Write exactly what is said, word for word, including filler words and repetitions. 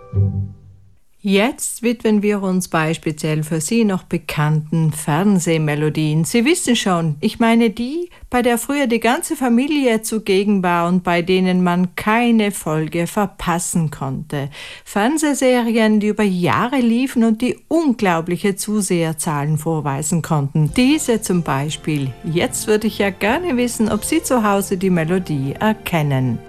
Jetzt widmen wir uns bei speziell für Sie noch bekannten Fernsehmelodien. Sie wissen schon, ich meine die, bei der früher die ganze Familie zugegen war und bei denen man keine Folge verpassen konnte. Fernsehserien, die über Jahre liefen und die unglaubliche Zuseherzahlen vorweisen konnten. Diese zum Beispiel. Jetzt würde ich ja gerne wissen, ob Sie zu Hause die Melodie erkennen.